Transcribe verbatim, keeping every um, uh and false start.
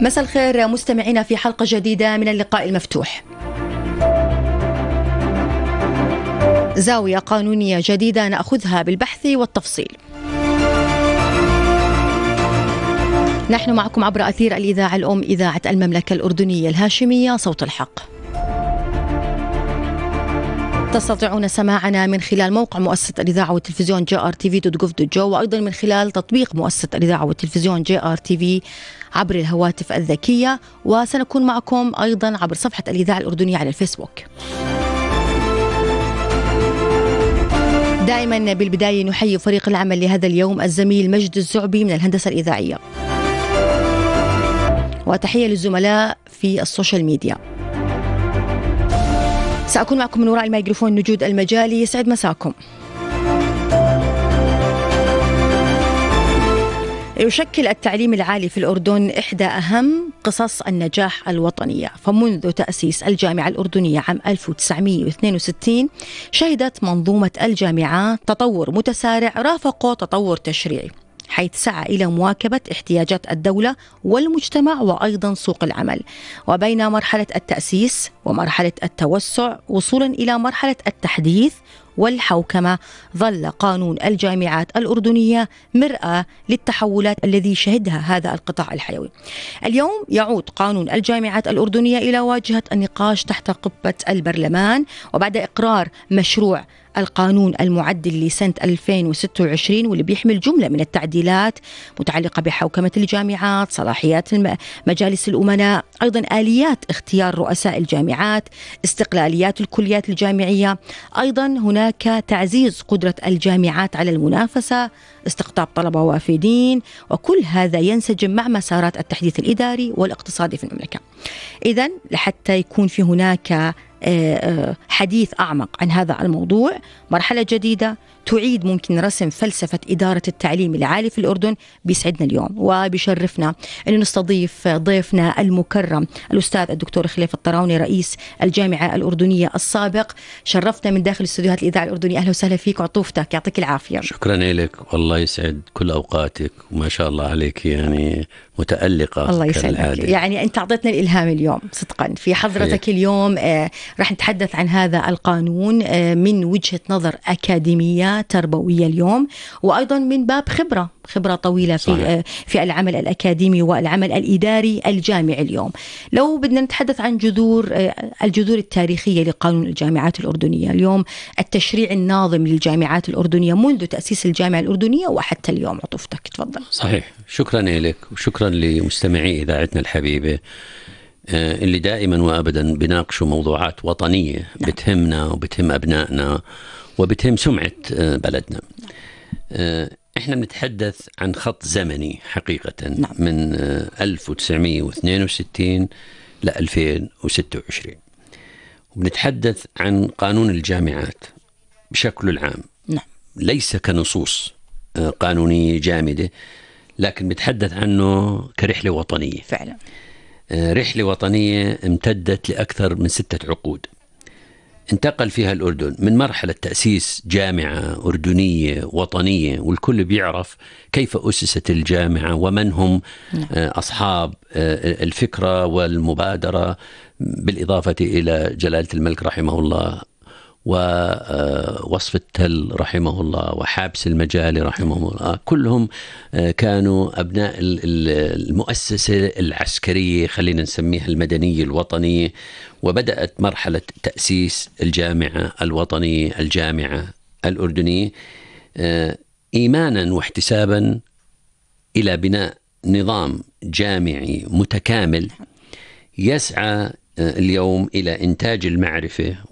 مساء الخير مستمعينا في حلقة جديدة من اللقاء المفتوح. زاوية قانونية جديدة نأخذها بالبحث والتفصيل. نحن معكم عبر أثير الإذاعة الأم إذاعة المملكة الأردنية الهاشمية صوت الحق. تستطيعون سماعنا من خلال موقع مؤسسة الإذاعة والتلفزيون جي آر تي في دوت جوف دوت جو، وأيضا من خلال تطبيق مؤسسة الإذاعة والتلفزيون جي آر تي في عبر الهواتف الذكية، وسنكون معكم أيضا عبر صفحة الإذاعة الأردنية على الفيسبوك. دائما بالبداية نحيي فريق العمل لهذا اليوم، الزميل مجد الزعبي من الهندسة الإذاعية، وتحية للزملاء في السوشيال ميديا. سأكون معكم من وراء الميكروفون نجود المجالي. يسعد مساكم. يشكل التعليم العالي في الأردن إحدى أهم قصص النجاح الوطنية، فمنذ تأسيس الجامعة الأردنية عام ألف وتسعمئة واثنين وستين شهدت منظومة الجامعات تطور متسارع رافقه تطور تشريعي، حيث سعى إلى مواكبة احتياجات الدولة والمجتمع وأيضا سوق العمل. وبين مرحلة التأسيس ومرحلة التوسع وصولا إلى مرحلة التحديث والحوكمة، ظل قانون الجامعات الأردنية مرآة للتحولات الذي شهدها هذا القطاع الحيوي. اليوم يعود قانون الجامعات الأردنية إلى واجهة النقاش تحت قبة البرلمان، وبعد إقرار مشروع القانون المعدل لسنة ألفين وستة وعشرين، واللي بيحمل جملة من التعديلات متعلقة بحوكمة الجامعات، صلاحيات مجالس الأمناء، أيضا آليات اختيار رؤساء الجامعات، استقلاليات الكليات الجامعية، أيضا هناك تعزيز قدرة الجامعات على المنافسة، استقطاب طلبة وافدين، وكل هذا ينسجم مع مسارات التحديث الإداري والاقتصادي في المملكة. إذن لحتى يكون في هناك حديث أعمق عن هذا الموضوع، مرحلة جديدة تعيد ممكن رسم فلسفة إدارة التعليم العالي في الأردن، بيسعدنا اليوم وبيشرفنا أن نستضيف ضيفنا المكرم الأستاذ الدكتور خليفة الطراوني رئيس الجامعة الأردنية السابق. شرفتنا من داخل استوديوهات الإذاعة الأردنية. أهلا وسهلا فيك وعطوفتك، يعطيك العافية. شكرا لك، والله يسعد كل أوقاتك، وما شاء الله عليك يعني متألقة. الله يسعدك، يعني أنت أعطيتنا الإلهام اليوم صدقا في حضرتك. حقيقة. اليوم آه راح نتحدث عن هذا القانون آه من وجهة نظر أكاديمية تربوية اليوم، وأيضا من باب خبرة خبرة طويلة في آه في العمل الأكاديمي والعمل الإداري الجامعي. اليوم لو بدنا نتحدث عن جذور آه الجذور التاريخية لقانون الجامعات الأردنية، اليوم التشريع الناظم للجامعات الأردنية منذ تأسيس الجامعة الأردنية وحتى اليوم، عطوفتك تفضل. صحيح، شكرا لك وشكرا لمستمعي إذاعتنا الحبيبة اللي دائما وأبدا بناقشوا موضوعات وطنية. نعم. بتهمنا وبتهم أبنائنا وبتهم سمعة بلدنا. نعم. إحنا بنتحدث عن خط زمني حقيقة. نعم. من ألف وتسعمئة واثنين وستين ل ألفين وستة وعشرين، وبنتحدث عن قانون الجامعات بشكله العام. نعم. ليس كنصوص قانونية جامدة، لكن بتحدث عنه كرحلة وطنية فعلا. رحلة وطنية امتدت لأكثر من ستة عقود، انتقل فيها الأردن من مرحلة تأسيس جامعة أردنية وطنية، والكل بيعرف كيف أسست الجامعة ومن هم أصحاب الفكرة والمبادرة، بالإضافة إلى جلالة الملك رحمه الله، ووصف التل رحمه الله، وحابس المجالي رحمه الله. كلهم كانوا أبناء المؤسسة العسكرية، خلينا نسميها المدنية الوطنية. وبدأت مرحلة تأسيس الجامعة الوطنية، الجامعة الأردنية، إيمانا واحتسابا إلى بناء نظام جامعي متكامل يسعى اليوم إلى إنتاج المعرفة